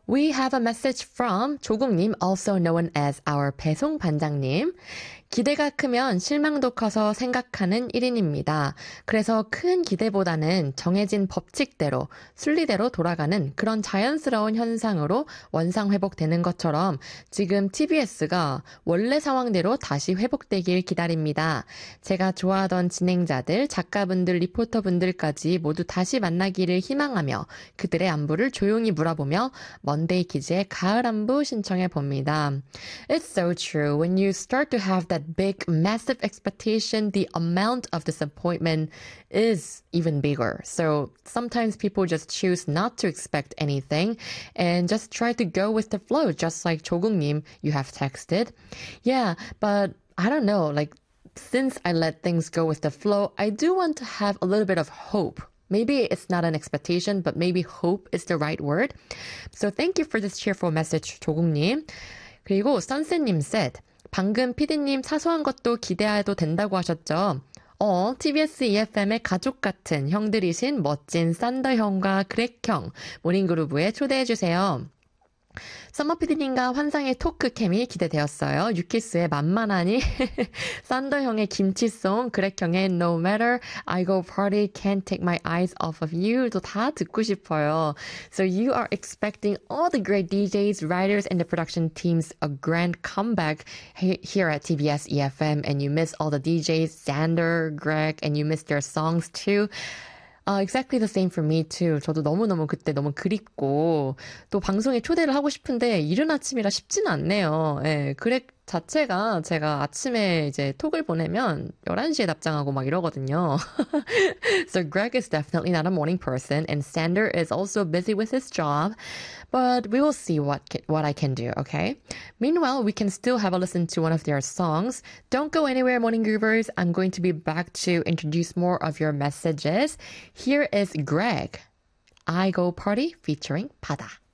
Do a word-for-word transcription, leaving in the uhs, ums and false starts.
We have a message from 조국님, also known as our 배송 반장님. 기대가 크면 실망도 커서 생각하는 일 인입니다. 그래서 큰 기대보다는 정해진 법칙대로, 순리대로 돌아가는 그런 자연스러운 현상으로 원상 회복되는 것처럼 지금 티비에스가 원래 상황대로 다시 회복되길 기다립니다. 제가 좋아하던 진행자들, 작가분들, 리포터분들까지 모두 다시 만나기를 희망하며 그들의 안부를 조용히 물어보며 먼데이 키즈의 가을 안부 신청해 봅니다. It's so true. When you start to have that big, massive expectation, the amount of disappointment is even bigger. So sometimes people just choose not to expect anything and just try to go with the flow, just like 조국님, you have texted. Yeah, but I don't know, like, since I let things go with the flow, I do want to have a little bit of hope. Maybe it's not an expectation, but maybe hope is the right word. So thank you for this cheerful message, 조국님. 그리고 선생님 said, 방금 피디님 사소한 것도 기대해도 된다고 하셨죠? 어, 티비에스 이에프엠의 가족 같은 형들이신 멋진 산더 형과 그렉 형, 모닝그루브에 초대해주세요. 서머 피디님과 환상의 토크 케미 기대되었어요. 유키스의 만만하니 산더 형의 김치송, 그렉 형의 No Matter I Go Party Can't Take My Eyes Off of You도 다 듣고 싶어요. So you are expecting all the great 디제이s, writers, and the production teams a grand comeback here at 티비에스 이에프엠, and you miss all the 디제이s, Xander, Greg, and you miss their songs too. Uh, exactly the same for me too. 저도 너무너무 그때 너무 그립고 또 방송에 초대를 하고 싶은데 이른 아침이라 쉽지는 않네요. 예, 그렉 자체가 제가 아침에 이제 톡을 보내면 열한 시에 답장하고 막 이러거든요. So Greg is definitely not a morning person and Sander is also busy with his job. But we will see what ca- what I can do, okay? Meanwhile, we can still have a listen to one of their songs. Don't go anywhere, Morning Groovers. I'm going to be back to introduce more of your messages. Here is Greg, I Go Party featuring 바다.